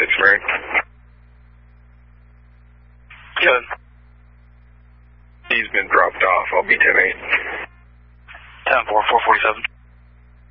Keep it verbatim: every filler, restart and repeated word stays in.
six Marine. Good. He's been dropped off. I'll be ten eight. ten four, four forty-seven.